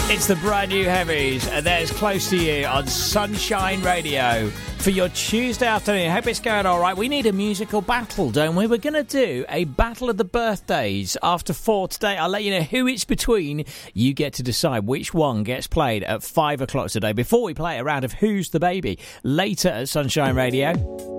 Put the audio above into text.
It's the brand new Heavies, and there's Close to You on Sunshine Radio for your Tuesday afternoon. Hope it's going all right. We need a musical battle, don't we? We're going to do a battle of the birthdays after 4 today. I'll let you know who it's between. You get to decide which one gets played at 5 o'clock today before we play a round of Who's the Baby later at Sunshine Radio.